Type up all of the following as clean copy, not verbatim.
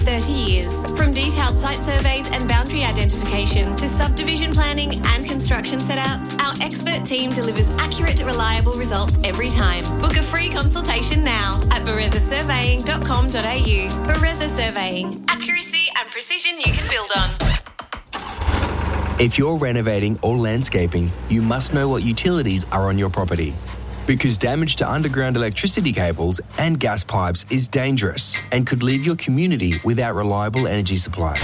30 years. From detailed site surveys and boundary identification to subdivision planning and construction setouts, our expert team delivers accurate, reliable results every time. Book a free consultation now at berezasurveying.com.au. Bereza Surveying. Accuracy and precision you can build on. If you're renovating or landscaping, you must know what utilities are on your property. Because damage to underground electricity cables and gas pipes is dangerous and could leave your community without reliable energy supply.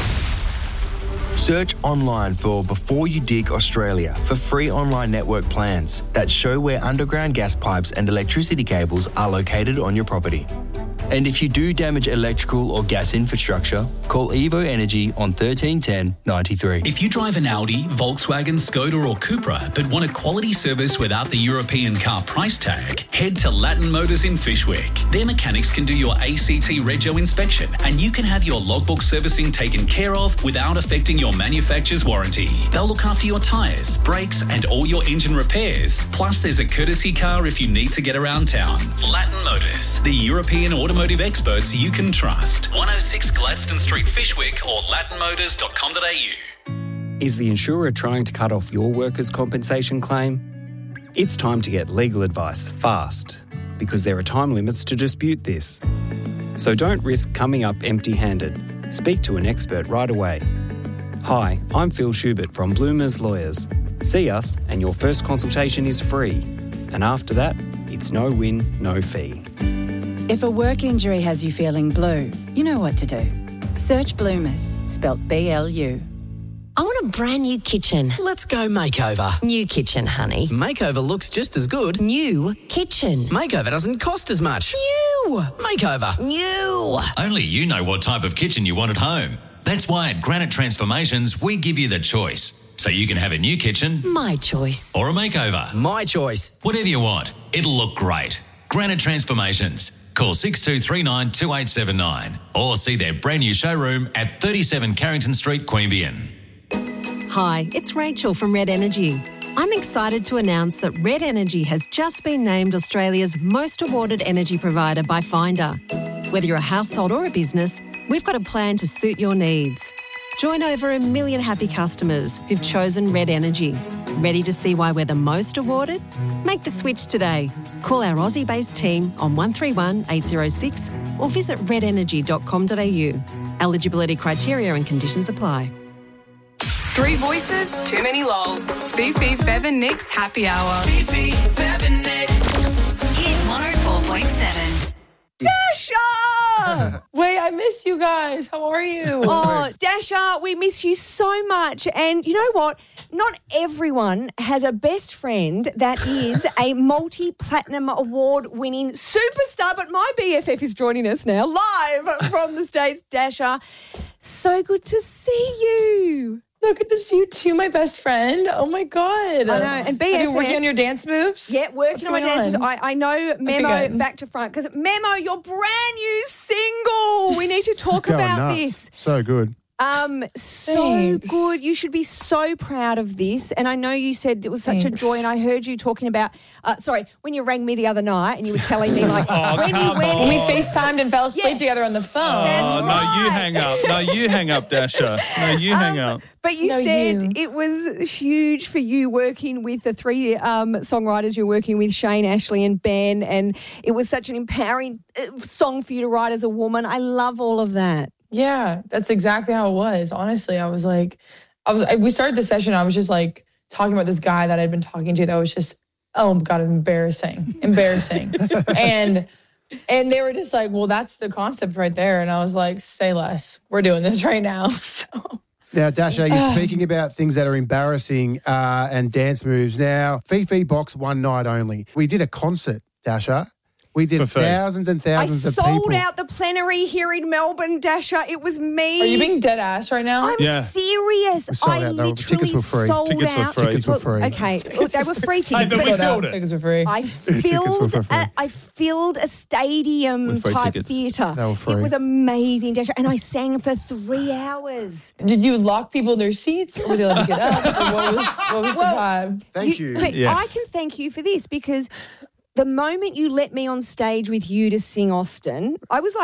Search online for Before You Dig Australia for free online network plans that show where underground gas pipes and electricity cables are located on your property. And if you do damage electrical or gas infrastructure, call Evo Energy on 1310 93. If you drive an Audi, Volkswagen, Skoda or Cupra but want a quality service without the European car price tag, head to Latin Motors in Fyshwick. Their mechanics can do your ACT Rego inspection and you can have your logbook servicing taken care of without affecting your manufacturer's warranty. They'll look after your tyres, brakes and all your engine repairs. Plus there's a courtesy car if you need to get around town. Latin Motors, the European automotive experts you can trust. 106 Gladstone Street, Fyshwick or latinmotors.com.au. Is the insurer trying to cut off your workers' compensation claim? It's time to get legal advice fast, because there are time limits to dispute this. So don't risk coming up empty-handed. Speak to an expert right away. Hi, I'm Phil Schubert from Bloomers Lawyers. See us and your first consultation is free. And after that, it's no win, no fee. If a work injury has you feeling blue, you know what to do. Search Bloomers, spelt B-L-U. I want a brand new kitchen. Let's go makeover. New kitchen, honey. Makeover looks just as good. New kitchen. Makeover doesn't cost as much. New. Makeover. New. Only you know what type of kitchen you want at home. That's why at Granite Transformations, we give you the choice. So you can have a new kitchen. My choice. Or a makeover. My choice. Whatever you want. It'll look great. Granite Transformations. Call 6239 2879 or see their brand new showroom at 37 Carrington Street, Queanbeyan. Hi, it's Rachel from Red Energy. I'm excited to announce that Red Energy has just been named Australia's most awarded energy provider by Finder. Whether you're a household or a business, we've got a plan to suit your needs. Join over 1 million happy customers who've chosen Red Energy. Ready to see why we're the most awarded? Make the switch today. Call our Aussie-based team on 131 806 or visit redenergy.com.au. Eligibility criteria and conditions apply. Three voices, too many lols. Fifi, Fev and Nick's Happy Hour. Fifi, Fev and Nick. Hit 104.7. Dasha! Wait, I miss you guys. How are you? Oh, Dasha, we miss you so much. And you know what? Not everyone has a best friend that is a multi-platinum award-winning superstar, but my BFF is joining us now live from the States. Dasha, so good to see you. So good to see you too, my best friend. Oh, my God. I know. And BFF. Are you working on your dance moves? Yeah, working on my dance moves. I know Memo back to front because Memo, your brand new single. We need to talk about this. So good. So Thanks. good. You should be so proud of this. And I know you said it was such a joy. And I heard you talking about, when you rang me the other night and you were telling me like, we FaceTimed and fell asleep together on the phone. That's right. No, you hang up. No, you hang up, Dasha. No, you hang up. But you said it was huge for you working with the three songwriters you're working with, Shane, Ashley and Ben. And it was such an empowering song for you to write as a woman. I love all of that. Yeah, that's exactly how it was. Honestly, we started the session. I was just like talking about this guy that I'd been talking to that was just, oh God, embarrassing. and they were just like, well, that's the concept right there. And I was like, say less. We're doing this right now. So. Now, Dasha, you're speaking about things that are embarrassing and dance moves. Now, Fifi Box one night only. We did a concert, Dasha. We did thousands and thousands of people. I sold out the plenary here in Melbourne, Dasha. It was me. Are you being dead ass right now? I'm serious. I literally tickets were free. sold out. Tickets were free. Okay, look, they were free tickets. Tickets were free. I filled a stadium type theatre. They were free. It was amazing, Dasha, and I sang for 3 hours. Did you lock people in their seats, or were they let to get up? Or what was the vibe? Thank you. But I can thank you for this because the moment you let me on stage with you to sing Austin, I was like,